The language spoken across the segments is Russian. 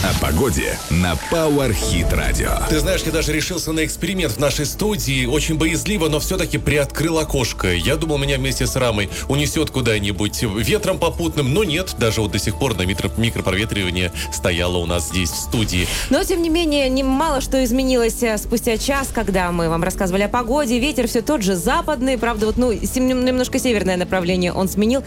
О погоде на Power Hit Radio. Ты знаешь, я даже решился на эксперимент в нашей студии. Очень боязливо, но все-таки приоткрыл окошко. Я думал, меня вместе с рамой унесет куда-нибудь ветром попутным, но нет. Даже вот до сих пор на микропроветривание стояло у нас здесь в студии. Но, тем не менее, мало что изменилось спустя час, когда мы вам рассказывали о погоде. Ветер все тот же западный. Правда, вот, немножко северное направление он сменил.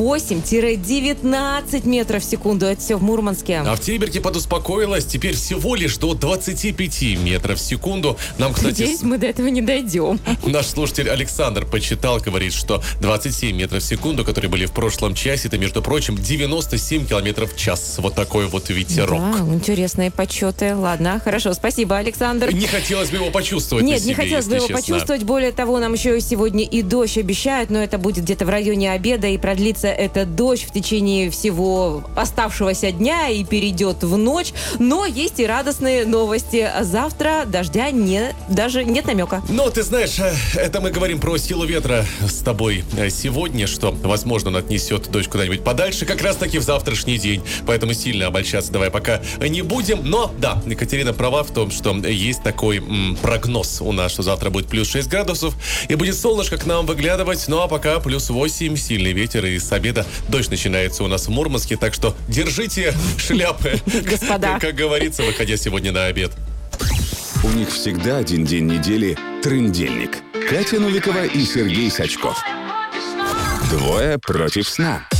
8-19 метров в секунду. Это все в Мурманске. А в Тереберке подуспокоилась. Теперь всего лишь до 25 метров в секунду. Нам, кстати... Надеюсь, мы до этого не дойдем. Наш слушатель Александр почитал, говорит, что 27 метров в секунду, которые были в прошлом часе, это, между прочим, 97 километров в час. Вот такой вот ветерок. Да, интересные подсчеты. Ладно, хорошо, спасибо, Александр. Не хотелось бы его почувствовать. Нет, на себе, не хотелось бы его почувствовать. Более того, нам еще сегодня и дождь обещают, но это будет где-то в районе обеда, и продлится этот дождь в течение всего оставшегося дня и перейдет в ночь. Но есть и радостные новости. Завтра дождя даже нет намека. Но ты знаешь, это мы говорим про силу ветра с тобой сегодня, что, возможно, он отнесет дождь куда-нибудь подальше, как раз-таки в завтрашний день. Поэтому сильно обольщаться давай пока не будем. Но, да, Екатерина права в том, что есть такой прогноз у нас, что завтра будет плюс 6 градусов, и будет солнышко к нам выглядывать. Ну, а пока плюс 8, сильный ветер, и с обеда дождь начинается у нас в Мурманске. Так что держите шляпы, господа, как говорится, выходя сегодня на обед. У них всегда один день недели – трындельник. Катя Новикова и Сергей Сачков. Двое против сна.